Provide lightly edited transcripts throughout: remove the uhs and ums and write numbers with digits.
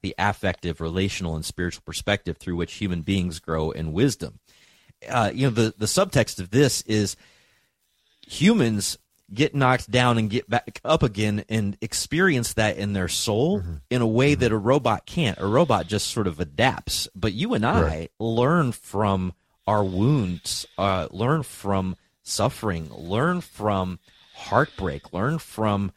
the affective, relational, and spiritual perspective through which human beings grow in wisdom. The subtext of this is humans get knocked down and get back up again and experience that in their soul in a way that a robot can't. A robot just sort of adapts. But you and I learn from our wounds, learn from suffering, learn from heartbreak, learn from,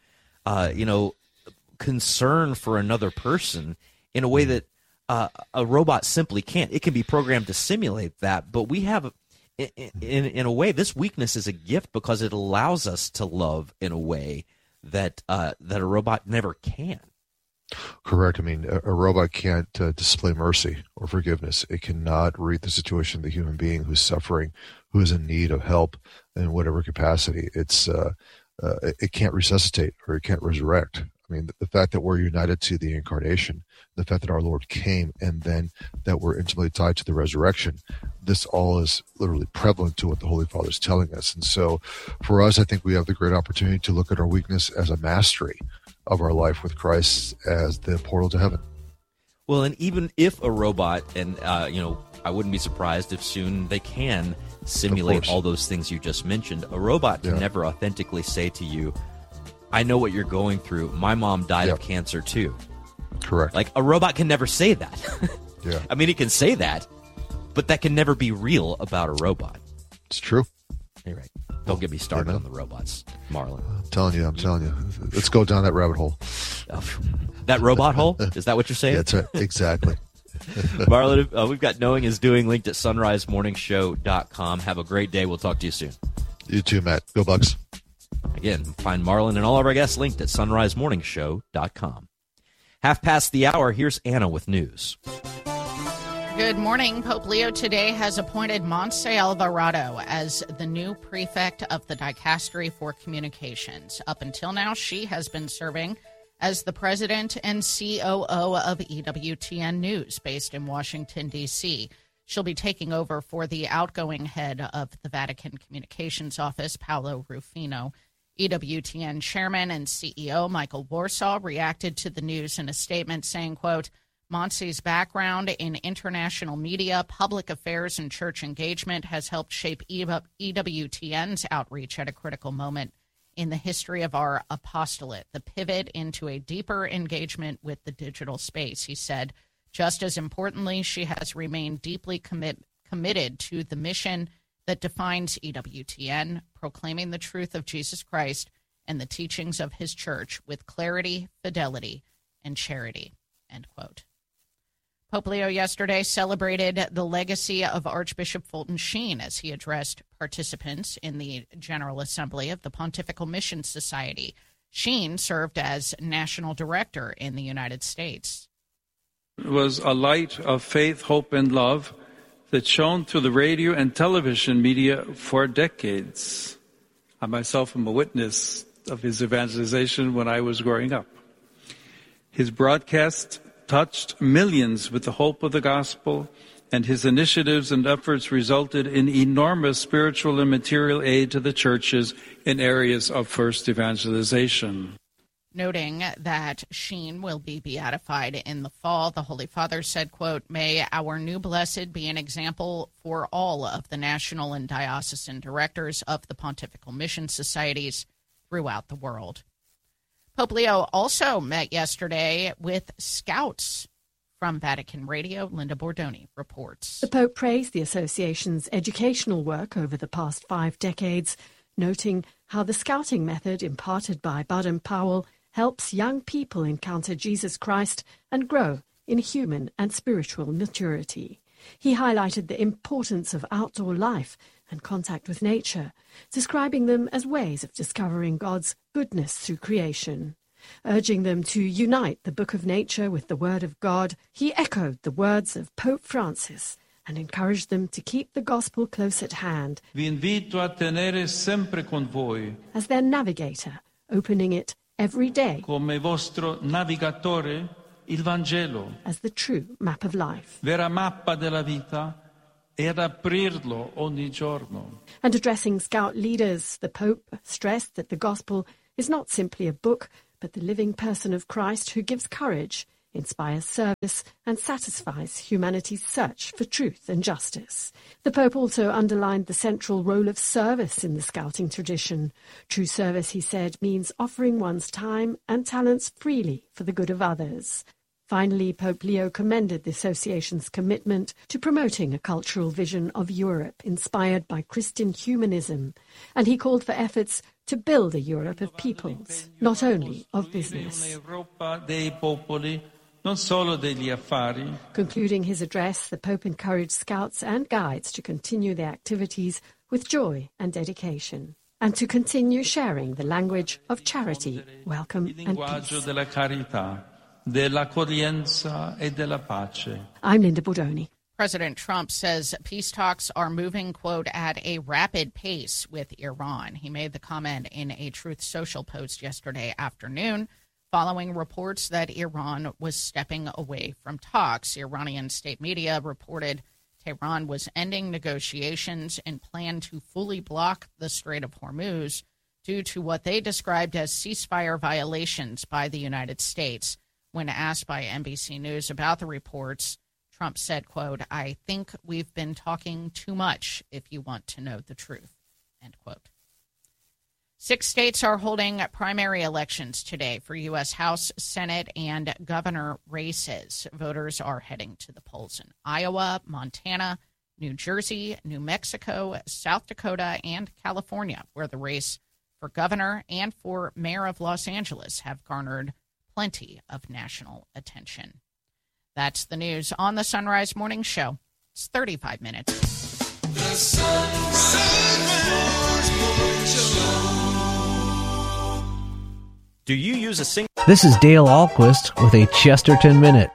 concern for another person in a way that a robot simply can't. It can be programmed to simulate that, but we have, in a way, this weakness is a gift because it allows us to love in a way that a robot never can. Correct. I mean, a robot can't display mercy or forgiveness. It cannot read the situation of the human being who's suffering, who is in need of help in whatever capacity. It can't resuscitate or it can't resurrect. I mean, the fact that we're united to the incarnation, the fact that our Lord came, and then that we're intimately tied to the resurrection, this all is literally prevalent to what the Holy Father is telling us. And so for us, I think we have the great opportunity to look at our weakness as a mastery of our life with Christ as the portal to heaven. Well, and even if a robot, and I wouldn't be surprised if soon they can simulate all those things you just mentioned, a robot can never authentically say to you, I know what you're going through. My mom died of cancer too. Correct. Like, a robot can never say that. I mean, it can say that, but that can never be real about a robot. It's true. You're right. Don't get me started on the robots, Marlon. I'm telling you. Let's go down that rabbit hole. That robot hole? Is that what you're saying? Yeah, that's right. Exactly. Marlon, we've got Knowing is Doing linked at sunrisemorningshow.com. Have a great day. We'll talk to you soon. You too, Matt. Go Bucks. Again, find Marlon and all of our guests linked at sunrisemorningshow.com. 1:30, here's Anna with news. Good morning. Pope Leo today has appointed Montse Alvarado as the new prefect of the Dicastery for Communications. Up until now, she has been serving as the president and COO of EWTN News, based in Washington, D.C. She'll be taking over for the outgoing head of the Vatican Communications Office, Paolo Rufino. EWTN chairman and CEO Michael Warsaw reacted to the news in a statement saying, quote, Montse's background in international media, public affairs, and church engagement has helped shape EWTN's outreach at a critical moment in the history of our apostolate, the pivot into a deeper engagement with the digital space, he said. Just as importantly, she has remained deeply committed to the mission that defines EWTN, proclaiming the truth of Jesus Christ and the teachings of his church with clarity, fidelity, and charity, end quote. Pope Leo yesterday celebrated the legacy of Archbishop Fulton Sheen as he addressed participants in the General Assembly of the Pontifical Mission Society. Sheen served as national director in the United States. It was a light of faith, hope, and love that shone through the radio and television media for decades. I myself am a witness of his evangelization when I was growing up. His broadcast touched millions with the hope of the gospel, and his initiatives and efforts resulted in enormous spiritual and material aid to the churches in areas of first evangelization. Noting that Sheen will be beatified in the fall, the Holy Father said, quote, may our new blessed be an example for all of the national and diocesan directors of the Pontifical Mission Societies throughout the world. Pope Leo also met yesterday with Scouts. From Vatican Radio, Linda Bordoni reports. The Pope praised the association's educational work over the past 5 decades, noting how the Scouting method imparted by Baden-Powell helps young people encounter Jesus Christ and grow in human and spiritual maturity. He highlighted the importance of outdoor life and contact with nature, describing them as ways of discovering God's goodness through creation. Urging them to unite the book of nature with the word of God, he echoed the words of Pope Francis and encouraged them to keep the gospel close at hand. Vi invito a tenere sempre con voi, as their navigator, opening it every day come vostro navigatore, il Vangelo, as the true map of life. Vera mappa della vita, e ad aprirlo ogni giorno. And addressing Scout leaders, the Pope stressed that the gospel is not simply a book, but the living person of Christ who gives courage, inspires service, and satisfies humanity's search for truth and justice. The Pope also underlined the central role of service in the Scouting tradition. True service, he said, means offering one's time and talents freely for the good of others. Finally, Pope Leo commended the association's commitment to promoting a cultural vision of Europe inspired by Christian humanism, and he called for efforts to build a Europe of peoples, not only of business. Concluding his address, the Pope encouraged Scouts and Guides to continue their activities with joy and dedication, and to continue sharing the language of charity, welcome, and peace. I'm Linda Bordoni. President Trump says peace talks are moving, quote, at a rapid pace with Iran. He made the comment in a Truth Social post yesterday afternoon following reports that Iran was stepping away from talks. Iranian state media reported Tehran was ending negotiations and planned to fully block the Strait of Hormuz due to what they described as ceasefire violations by the United States. When asked by NBC News about the reports, Trump said, quote, "I think we've been talking too much if you want to know the truth," end quote. 6 states are holding primary elections today for U.S. House, Senate, and governor races. Voters are heading to the polls in Iowa, Montana, New Jersey, New Mexico, South Dakota, and California, where the race for governor and for mayor of Los Angeles have garnered plenty of national attention. That's the news on the Sunrise Morning Show. It's 35 minutes. The Sunrise Morning Show. Do you use a single... This is Dale Ahlquist with a Chesterton Minute.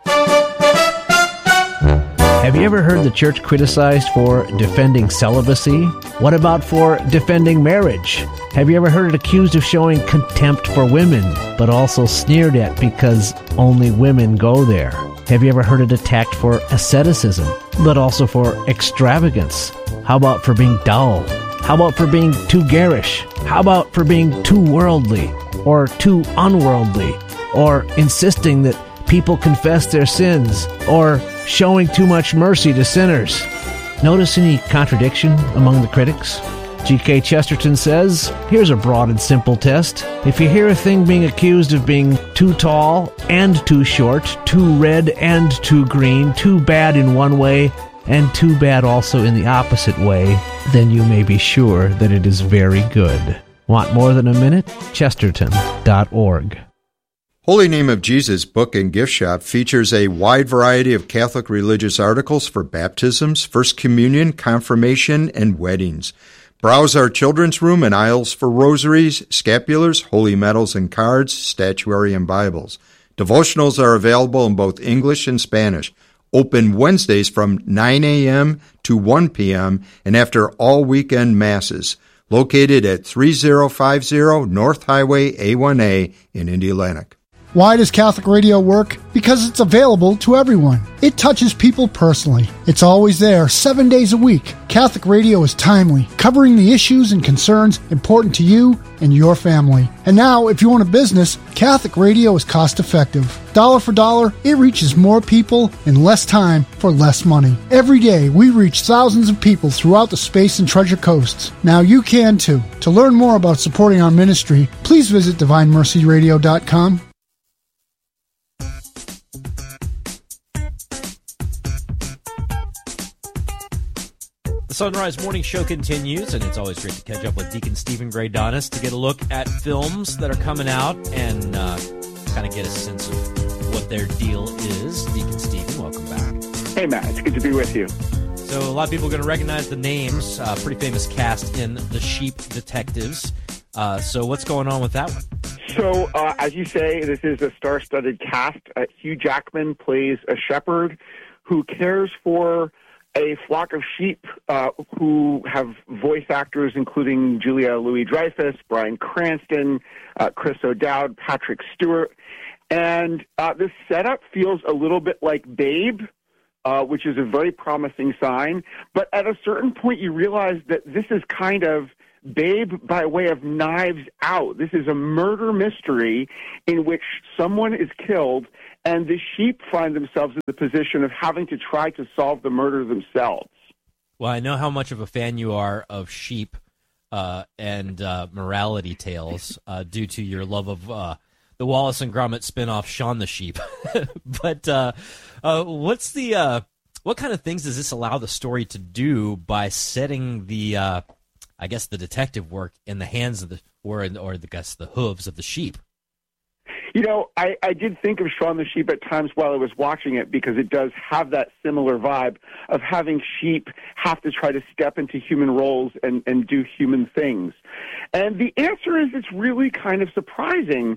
Have you ever heard the church criticized for defending celibacy? What about for defending marriage? Have you ever heard it accused of showing contempt for women, but also sneered at because only women go there? Have you ever heard it attacked for asceticism, but also for extravagance? How about for being dull? How about for being too garish? How about for being too worldly or too unworldly? Or insisting that people confess their sins, or showing too much mercy to sinners? Notice any contradiction among the critics? G.K. Chesterton says, here's a broad and simple test. If you hear a thing being accused of being too tall and too short, too red and too green, too bad in one way and too bad also in the opposite way, then you may be sure that it is very good. Want more than a minute? Chesterton.org. Holy Name of Jesus Book and Gift Shop features a wide variety of Catholic religious articles for baptisms, First Communion, confirmation, and weddings. Browse our children's room and aisles for rosaries, scapulars, holy medals and cards, statuary, and Bibles. Devotionals are available in both English and Spanish. Open Wednesdays from 9 a.m. to 1 p.m. and after all weekend masses. Located at 3050 North Highway A1A in Indianapolis. Why does Catholic radio work? Because it's available to everyone. It touches people personally. It's always there, 7 days a week. Catholic radio is timely, covering the issues and concerns important to you and your family. And now, if you own a business, Catholic radio is cost-effective. Dollar for dollar, it reaches more people in less time for less money. Every day, we reach thousands of people throughout the Space and Treasure Coasts. Now you can too. To learn more about supporting our ministry, please visit DivineMercyRadio.com. The Sunrise Morning Show continues, and it's always great to catch up with Deacon Stephen Graydonis to get a look at films that are coming out and kind of get a sense of what their deal is. Deacon Stephen, welcome back. Hey, Matt. It's good to be with you. So a lot of people are going to recognize the names. Pretty famous cast in The Sheep Detectives. So what's going on with that one? So, as you say, this is a star-studded cast. Hugh Jackman plays a shepherd who cares for a flock of sheep who have voice actors including Julia Louis-Dreyfus, Bryan Cranston, Chris O'Dowd, Patrick Stewart. And this setup feels a little bit like Babe, which is a very promising sign. But at a certain point, you realize that this is kind of Babe by way of Knives Out. This is a murder mystery in which someone is killed and the sheep find themselves in the position of having to try to solve the murder themselves. Well, I know how much of a fan you are of sheep and morality tales due to your love of the Wallace and Gromit spinoff, Shaun the Sheep. But what kind of things does this allow the story to do by setting the, I guess, the detective work in the hands of the the hooves of the sheep? You know, I did think of Shaun the Sheep at times while I was watching it, because it does have that similar vibe of having sheep have to try to step into human roles and do human things. And the answer is it's really kind of surprising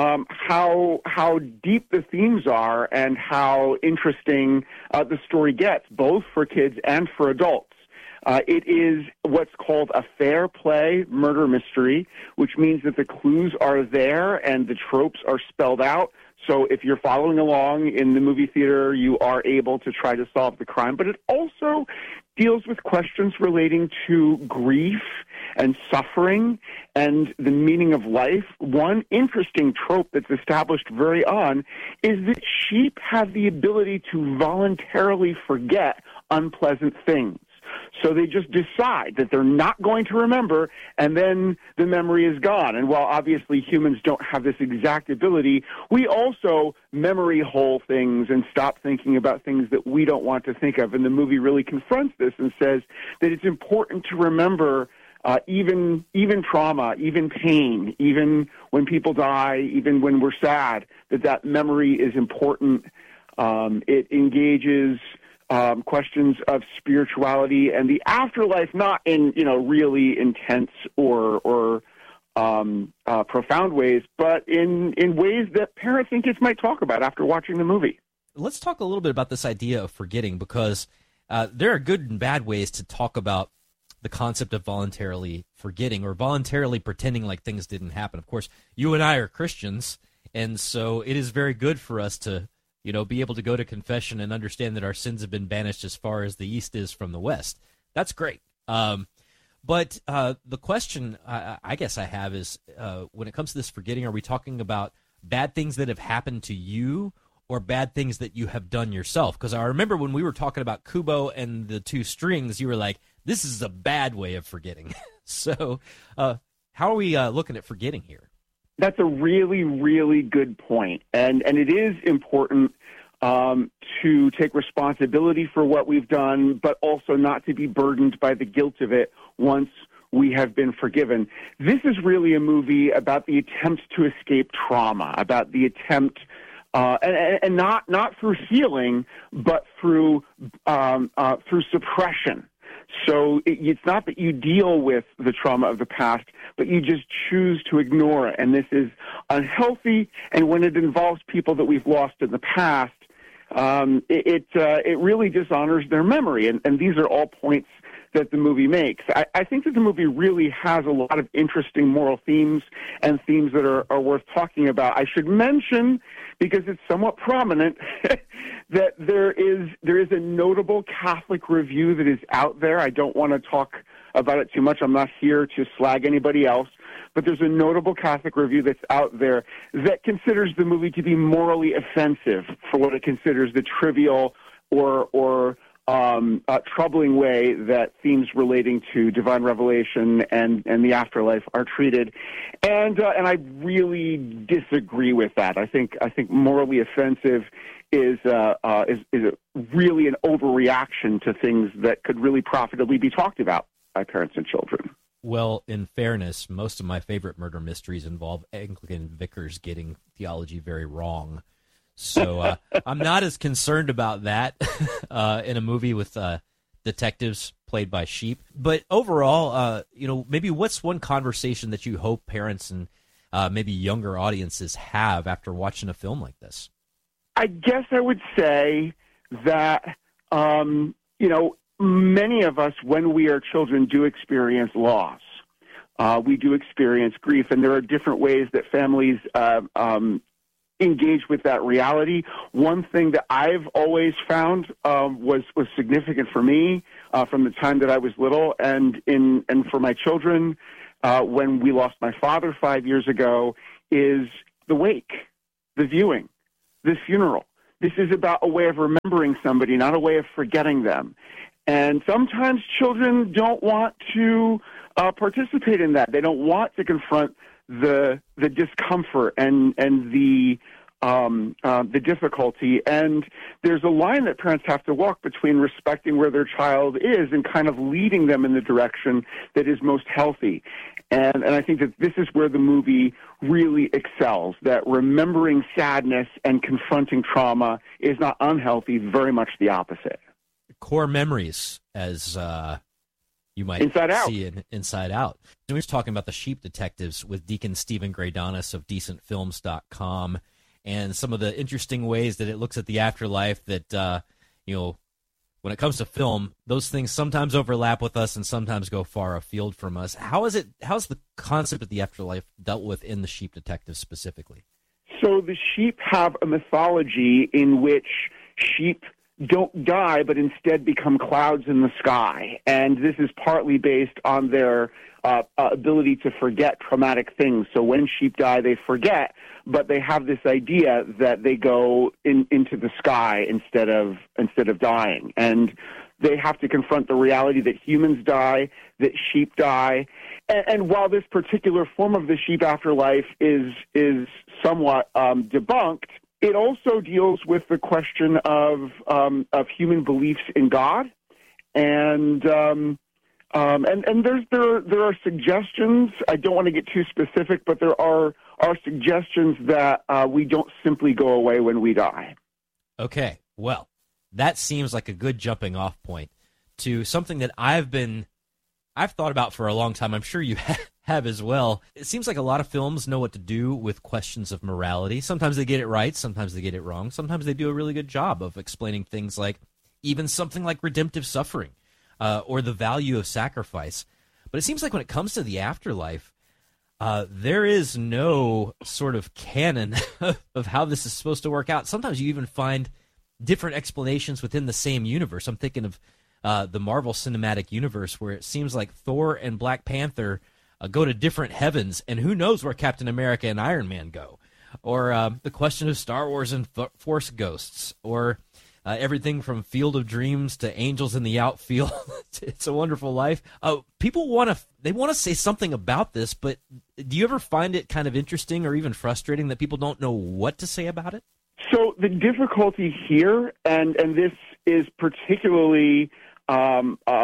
how deep the themes are and how interesting the story gets, both for kids and for adults. It is what's called a fair play murder mystery, which means that the clues are there and the tropes are spelled out. So if you're following along in the movie theater, you are able to try to solve the crime. But it also deals with questions relating to grief and suffering and the meaning of life. One interesting trope that's established very on is that sheep have the ability to voluntarily forget unpleasant things. So they just decide that they're not going to remember, and then the memory is gone. And while obviously humans don't have this exact ability, we also memory hole things and stop thinking about things that we don't want to think of. And the movie really confronts this and says that it's important to remember even trauma, even pain, even when people die, even when we're sad, that memory is important. It engages questions of spirituality and the afterlife, not in really intense or profound ways, but in ways that parents and kids might talk about after watching the movie. Let's talk a little bit about this idea of forgetting, because there are good and bad ways to talk about the concept of voluntarily forgetting or voluntarily pretending like things didn't happen. Of course, you and I are Christians, and so it is very good for us to be able to go to confession and understand that our sins have been banished as far as the east is from the west. That's great. But the question I guess I have is, when it comes to this forgetting, are we talking about bad things that have happened to you or bad things that you have done yourself? Because I remember when we were talking about Kubo and the two strings, you were like, this is a bad way of forgetting. So how are we looking at forgetting here? That's a really, really good point. And it is important to take responsibility for what we've done, but also not to be burdened by the guilt of it once we have been forgiven. This is really a movie about the attempt to escape trauma, about the attempt, and not through healing, but through suppression. So it's not that you deal with the trauma of the past, but you just choose to ignore it. And this is unhealthy. And when it involves people that we've lost in the past, it really dishonors their memory. And these are all points that the movie makes. I think that the movie really has a lot of interesting moral themes and themes that are worth talking about. I should mention, because it's somewhat prominent, that there is a notable Catholic review that is out there. I don't want to talk about it too much. I'm not here to slag anybody else. But there's a notable Catholic review that's out there that considers the movie to be morally offensive for what it considers the trivial or troubling way that themes relating to divine revelation and the afterlife are treated, and I really disagree with that. I think morally offensive is really an overreaction to things that could really profitably be talked about by parents and children. Well, in fairness, most of my favorite murder mysteries involve Anglican vicars getting theology very wrong. So I'm not as concerned about that in a movie with detectives played by sheep. But overall, maybe what's one conversation that you hope parents and maybe younger audiences have after watching a film like this? I guess I would say that, many of us, when we are children, do experience loss. We do experience grief, and there are different ways that families engage with that reality. One thing that I've always found was significant for me from the time that I was little, and for my children when we lost my father 5 years ago, is the wake, the viewing. the funeral. This is about a way of remembering somebody, not a way of forgetting them. And sometimes children don't want to participate in that. They don't want to confront the discomfort and the difficulty. And there's a line that parents have to walk between respecting where their child is and kind of leading them in the direction that is most healthy. And I think that this is where the movie really excels, that remembering sadness and confronting trauma is not unhealthy, very much the opposite. Core memories, as you might see in Inside Out. We were talking about the Sheep Detectives with Deacon Stephen Graydonis of DecentFilms.com, and some of the interesting ways that it looks at the afterlife that, when it comes to film, those things sometimes overlap with us and sometimes go far afield from us. How's the concept of the afterlife dealt with in the Sheep Detectives specifically? So the sheep have a mythology in which sheep don't die, but instead become clouds in the sky. And this is partly based on their ability to forget traumatic things. So when sheep die, they forget, but they have this idea that they go into the sky instead of dying. And they have to confront the reality that humans die, that sheep die. And while this particular form of the sheep afterlife is somewhat debunked, it also deals with the question of human beliefs in God, and there are suggestions. I don't want to get too specific, but there are suggestions that we don't simply go away when we die. Okay, well, that seems like a good jumping off point to something that I've thought about for a long time. I'm sure you have as well. It seems like a lot of films know what to do with questions of morality. Sometimes they get it right, sometimes they get it wrong. Sometimes they do a really good job of explaining things like even something like redemptive suffering or the value of sacrifice. But it seems like when it comes to the afterlife, there is no sort of canon of how this is supposed to work out. Sometimes you even find different explanations within the same universe. I'm thinking of the Marvel Cinematic Universe, where it seems like Thor and Black Panther go to different heavens, and who knows where Captain America and Iron Man go. Or the question of Star Wars and Force Ghosts, or everything from Field of Dreams to Angels in the Outfield. It's a Wonderful Life. People want to say something about this, but do you ever find it kind of interesting or even frustrating that people don't know what to say about it? So the difficulty here, and this is particularly a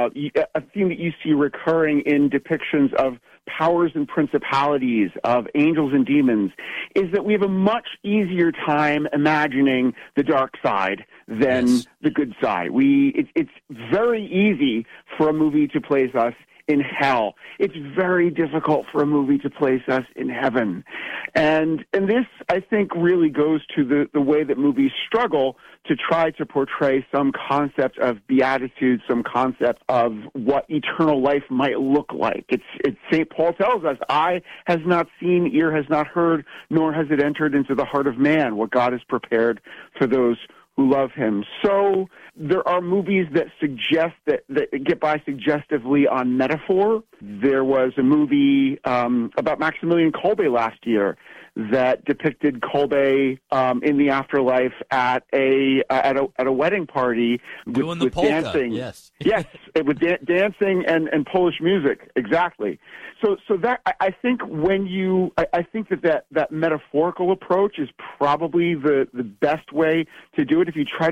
theme that you see recurring in depictions of powers and principalities, of angels and demons, is that we have a much easier time imagining the dark side than the good side. It's very easy for a movie to place us in hell. It's very difficult for a movie to place us in heaven. And this, I think, really goes to the way that movies struggle to try to portray some concept of beatitude, some concept of what eternal life might look like. It's St. Paul tells us, eye has not seen, ear has not heard, nor has it entered into the heart of man, what God has prepared for those who love him. So there are movies that suggest that get by suggestively on metaphor. There was a movie about Maximilian Kolbe last year that depicted Kolbe in the afterlife at a wedding party with the polka. Dancing. Yes, with dancing and Polish music. Exactly. So that I think I think that metaphorical approach is probably the best way to do it. If you try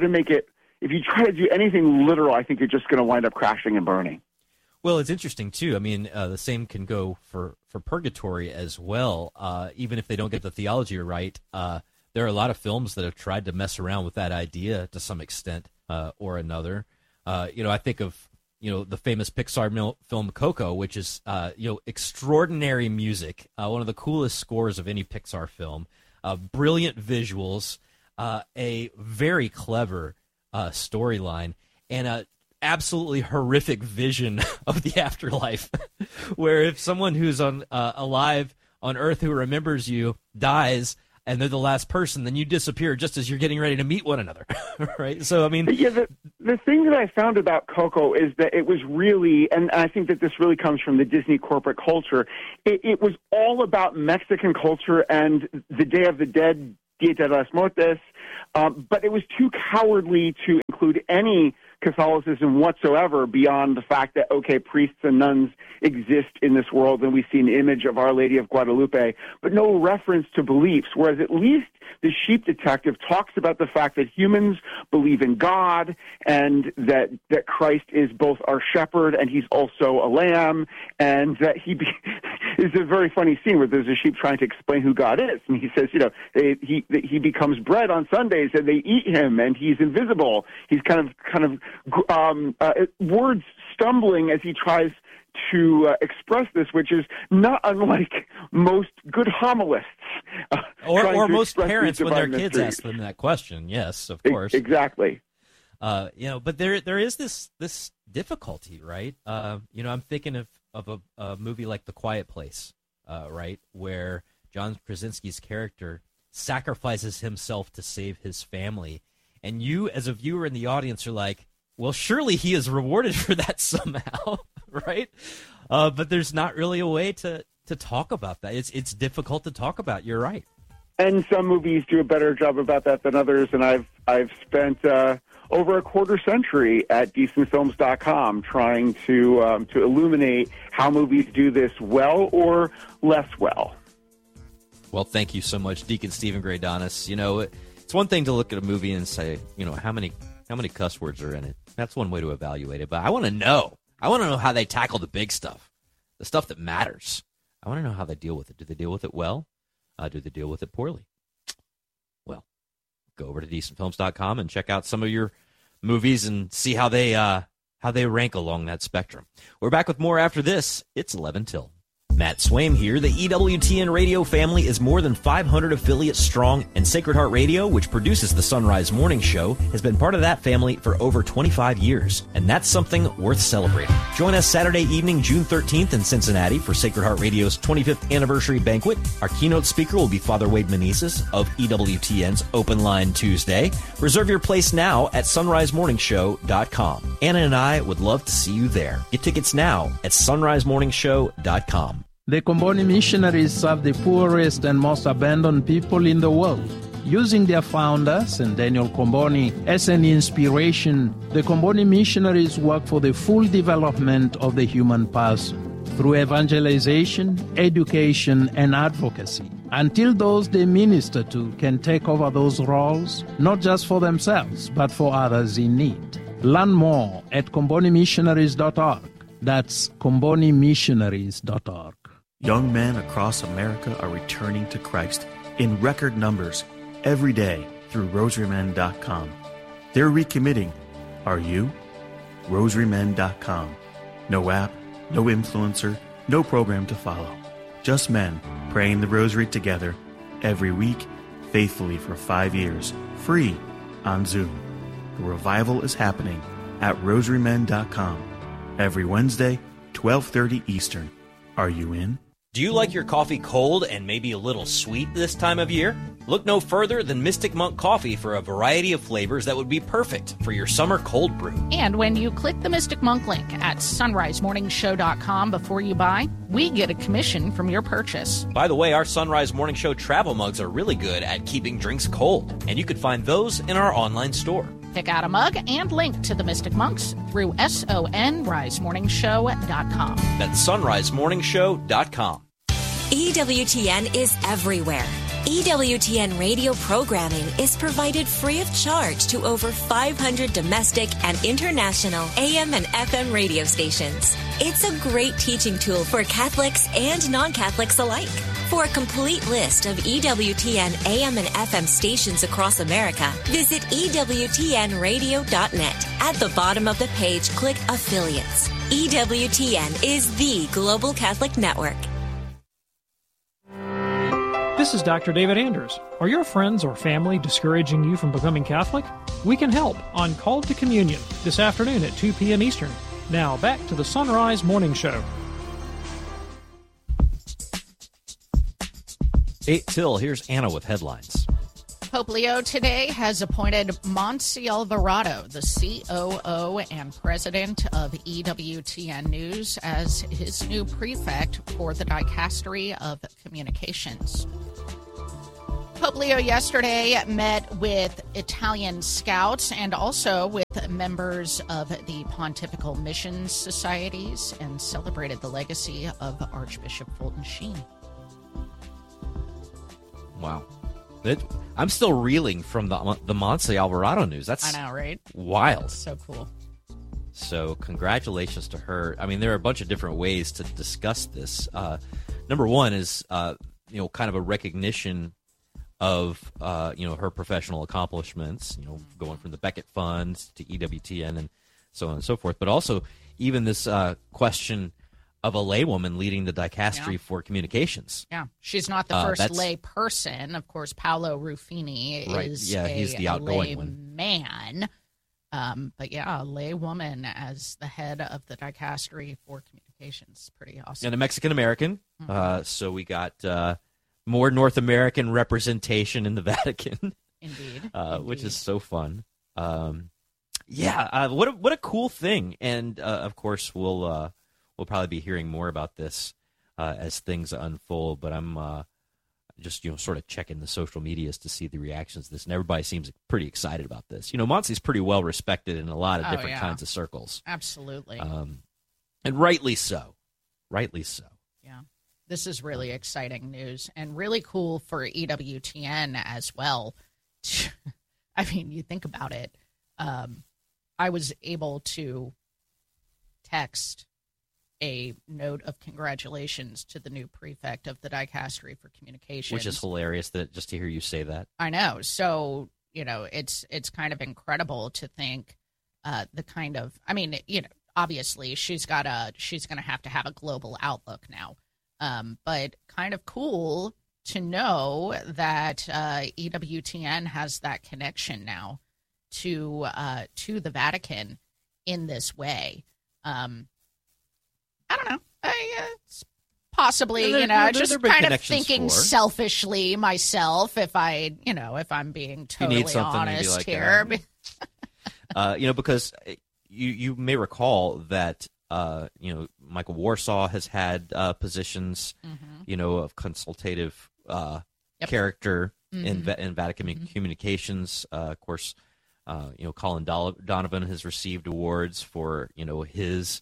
to do anything literal, I think you're just going to wind up crashing and burning. Well, it's interesting, too. I mean, the same can go for purgatory as well. Even if they don't get the theology right, there are a lot of films that have tried to mess around with that idea to some extent or another. I think of, the famous Pixar film Coco, which is, extraordinary music, one of the coolest scores of any Pixar film, brilliant visuals, a very clever storyline, and a absolutely horrific vision of the afterlife, where if someone who's alive on Earth who remembers you dies and they're the last person, then you disappear just as you're getting ready to meet one another, right? So, I mean... Yeah, the thing that I found about Coco is that it was really, and I think that this really comes from the Disney corporate culture, it was all about Mexican culture and the Day of the Dead Dia de las Muertes, but it was too cowardly to include any Catholicism whatsoever beyond the fact that, okay, priests and nuns exist in this world and we see an image of Our Lady of Guadalupe, but no reference to beliefs, whereas at least the Sheep Detective talks about the fact that humans believe in God and that Christ is both our shepherd and he's also a lamb, and that it's a very funny scene where there's a sheep trying to explain who God is, and he says, he becomes bread on Sundays and they eat him and he's invisible. He's kind of words stumbling as he tries to express this, which is not unlike most good homilists. Or most parents when their kids ask them that question. Yes, of course. Exactly. But there is this difficulty, right? I'm thinking of a movie like The Quiet Place, right, where John Krasinski's character sacrifices himself to save his family. And you, as a viewer in the audience, are like, well, surely he is rewarded for that somehow, right? But there's not really a way to talk about that. It's difficult to talk about. You're right. And some movies do a better job about that than others. And I've spent over a quarter century at decentfilms.com trying to illuminate how movies do this well or less well. Well, thank you so much, Deacon Stephen Greydonis. It's one thing to look at a movie and say, how many cuss words are in it. That's one way to evaluate it. But I want to know. I want to know how they tackle the big stuff, the stuff that matters. I want to know how they deal with it. Do they deal with it well? Do they deal with it poorly? Well, go over to decentfilms.com and check out some of your movies and see how they rank along that spectrum. We're back with more after this. It's 11 till. Matt Swaim here. The EWTN radio family is more than 500 affiliates strong, and Sacred Heart Radio, which produces the Sunrise Morning Show, has been part of that family for over 25 years, and that's something worth celebrating. Join us Saturday evening, June 13th in Cincinnati for Sacred Heart Radio's 25th anniversary banquet. Our keynote speaker will be Father Wade Menezes of EWTN's Open Line Tuesday. Reserve your place now at sunrisemorningshow.com. Anna and I would love to see you there. Get tickets now at sunrisemorningshow.com. The Comboni missionaries serve the poorest and most abandoned people in the world. Using their founder, St. Daniel Comboni, as an inspiration, the Comboni missionaries work for the full development of the human person through evangelization, education, and advocacy, until those they minister to can take over those roles, not just for themselves, but for others in need. Learn more at combonimissionaries.org. That's combonimissionaries.org. Young men across America are returning to Christ in record numbers every day through rosarymen.com. They're recommitting. Are you? rosarymen.com. No app, no influencer, no program to follow. Just men praying the rosary together every week, faithfully for 5 years, free on Zoom. The revival is happening at rosarymen.com every Wednesday, 12:30 Eastern. Are you in? Do you like your coffee cold and maybe a little sweet this time of year? Look no further than Mystic Monk Coffee for a variety of flavors that would be perfect for your summer cold brew. And when you click the Mystic Monk link at sunrisemorningshow.com before you buy, we get a commission from your purchase. By the way, our Sunrise Morning Show travel mugs are really good at keeping drinks cold, and you can find those in our online store. Pick out a mug and link to the Mystic Monks through sunrisemorningshow.com. That's sunrisemorningshow.com. EWTN is everywhere. EWTN radio programming is provided free of charge to over 500 domestic and international AM and FM radio stations. It's a great teaching tool for Catholics and non-Catholics alike. For a complete list of EWTN AM and FM stations across America, visit EWTNradio.net. At the bottom of the page, click Affiliates. EWTN is the Global Catholic Network. This is Dr. David Anders. Are your friends or family discouraging you from becoming Catholic? We can help on Called to Communion this afternoon at 2 p.m. Eastern. Now back to the Sunrise Morning Show. 8 till, here's Anna with headlines. Pope Leo today has appointed Monse Alvarado, the COO and president of EWTN News, as his new prefect for the Dicastery of Communications. Pope Leo yesterday met with Italian scouts and also with members of the Pontifical Mission Societies and celebrated the legacy of Archbishop Fulton Sheen. Wow. I'm still reeling from the Montse Alvarado news. That's I know, right? Wild. So cool. So congratulations to her. I mean, there are a bunch of different ways to discuss this. Number one is, kind of a recognition of, her professional accomplishments, going from the Beckett Fund to EWTN and so on and so forth. But also even this question of a laywoman leading the dicastery for communications. Yeah, she's not the first lay person. Of course, Paolo Ruffini is he's the outgoing one. Man. But yeah, a lay woman as the head of the dicastery for communications. Pretty awesome. And a Mexican-American. So we got more North American representation in the Vatican. Indeed. Which is so fun. What a cool thing. And, of course, we'll probably be hearing more about this as things unfold. But I'm just sort of checking the social medias to see the reactions to this, and everybody seems pretty excited about this. Montse's pretty well respected in a lot of different kinds of circles. Absolutely. And rightly so. Yeah. This is really exciting news and really cool for EWTN as well. I mean, you think about it. I was able to text a note of congratulations to the new prefect of the dicastery for communications, which is hilarious just to hear you say that. I know. So it's kind of incredible to think the kind of. I mean, obviously she's going to have a global outlook now, but kind of cool to know that EWTN has that connection now to the Vatican in this way. I don't know. It's possibly, just kind of thinking selfishly myself. If I'm being totally honest like here, because you may recall that Michael Warsaw has had positions, of consultative character in Vatican communications. Of course, Colin Donovan has received awards for his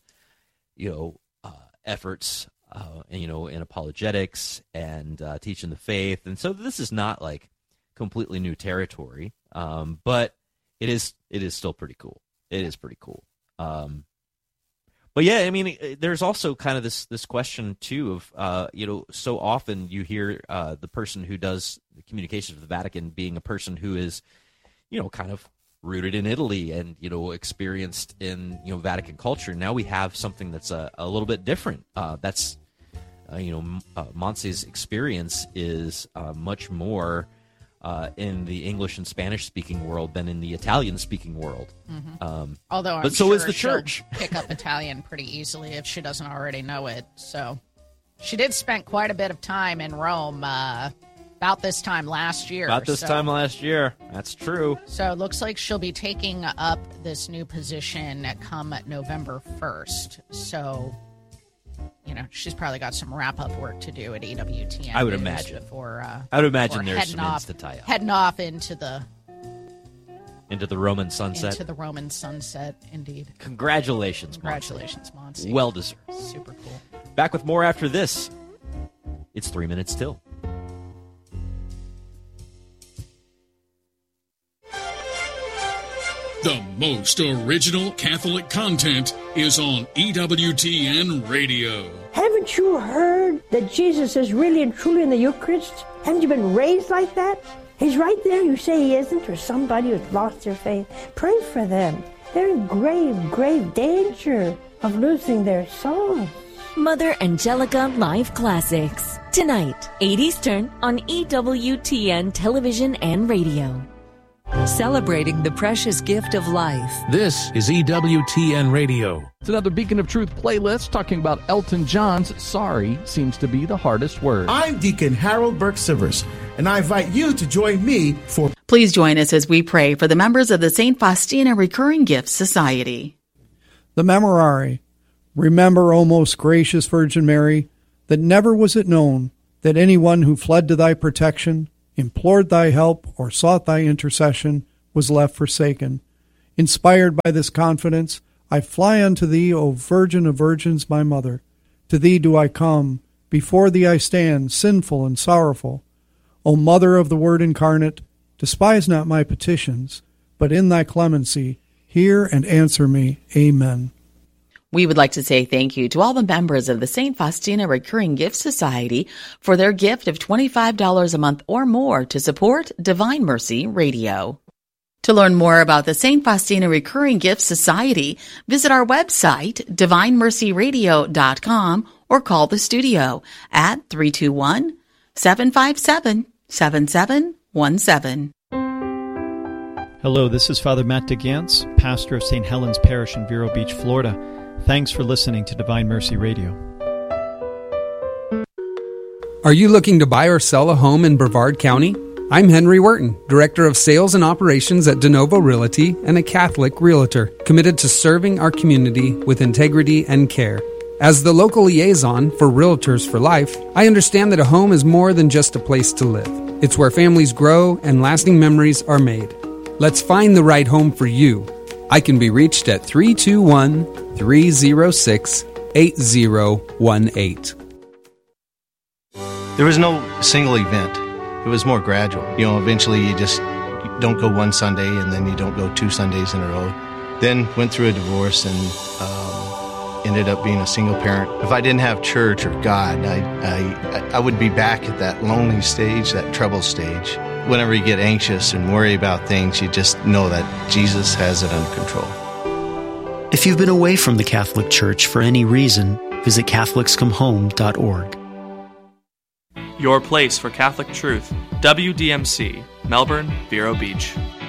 efforts, in apologetics and teaching the faith, and so this is not like completely new territory, but it is still pretty cool. It is pretty cool. But yeah, I mean, there's also kind of this question too of so often you hear the person who does the communications of the Vatican being a person who is kind of rooted in Italy and experienced in Vatican culture. Now we have something that's a little bit different. That's Montse's experience is much more in the English and Spanish speaking world than in the Italian speaking world. Although I'm so sure is the church. She'll pick up Italian pretty easily if she doesn't already know it. So she did spend quite a bit of time in Rome. About this time last year. That's true. So it looks like she'll be taking up this new position come November 1st. So, she's probably got some wrap-up work to do at EWTN. I would imagine. I would imagine there's some ends to tie up. Heading off into the Roman sunset. Into the Roman sunset, indeed. Congratulations, Monse. Well deserved. Super cool. Back with more after this. It's 3 minutes till. The most original Catholic content is on EWTN Radio. Haven't you heard that Jesus is really and truly in the Eucharist? Haven't you been raised like that? He's right there. You say he isn't, or somebody who's lost their faith. Pray for them. They're in grave, grave danger of losing their souls. Mother Angelica Live Classics. Tonight, 8 Eastern on EWTN Television and Radio. Celebrating the precious gift of life. This is EWTN Radio. It's another Beacon of Truth playlist talking about Elton John's Sorry Seems to Be the Hardest Word. I'm Deacon Harold Burke-Sivers, and I invite you to join me for... Please join us as we pray for the members of the St. Faustina Recurring Gifts Society. The Memorare. Remember, O most gracious Virgin Mary, that never was it known that anyone who fled to thy protection implored thy help, or sought thy intercession, was left forsaken. Inspired by this confidence, I fly unto thee, O Virgin of Virgins, my mother. To thee do I come, before thee I stand, sinful and sorrowful. O Mother of the Word incarnate, despise not my petitions, but in thy clemency hear and answer me. Amen. We would like to say thank you to all the members of the St. Faustina Recurring Gift Society for their gift of $25 a month or more to support Divine Mercy Radio. To learn more about the St. Faustina Recurring Gift Society, visit our website, divinemercyradio.com, or call the studio at 321-757-7717. Hello, this is Father Matt DeGantz, pastor of St. Helens Parish in Vero Beach, Florida. Thanks for listening to Divine Mercy Radio. Are you looking to buy or sell a home in Brevard County? I'm Henry Wharton, Director of Sales and Operations at DeNovo Realty and a Catholic Realtor, committed to serving our community with integrity and care. As the local liaison for Realtors for Life, I understand that a home is more than just a place to live. It's where families grow and lasting memories are made. Let's find the right home for you. I can be reached at 321-306-8018. There was no single event. It was more gradual. Eventually you just don't go one Sunday and then you don't go 2 Sundays in a row. Then went through a divorce and ended up being a single parent. If I didn't have church or God, I would be back at that lonely stage, that trouble stage. Whenever you get anxious and worry about things, you just know that Jesus has it under control. If you've been away from the Catholic Church for any reason, visit CatholicsComeHome.org. Your place for Catholic truth. WDMC, Melbourne, Vero Beach.